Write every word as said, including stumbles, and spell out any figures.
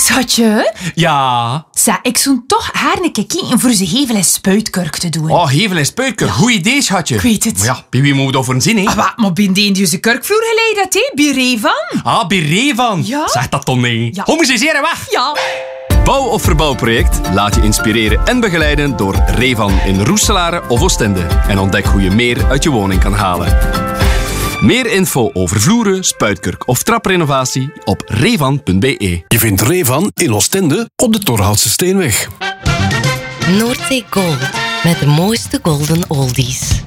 Schatje? Ja? Zeg, ik zou toch haar een keer kijken voor ze hevel en spuitkurk te doen. Oh, hevel en spuitkurk. Goed idee, schatje. Ik weet het. Maar ja, bij wie moet dat voor een zin, hè? Ah, wat, maar ben die in deze kurkvloer geleid, hè? Bij Revan? Ah, bij Revan. Ja? Zeg dat toch niet. Ja. Homiceren weg. Ja. Bouw- of verbouwproject? Laat je inspireren en begeleiden door Revan in Roeselare of Oostende. En ontdek hoe je meer uit je woning kan halen. Meer info over vloeren, spuitkurk of traprenovatie op revan punt b e. Je vindt Revan in Oostende op de Torhoutse Steenweg. Noordzee Gold met de mooiste golden oldies.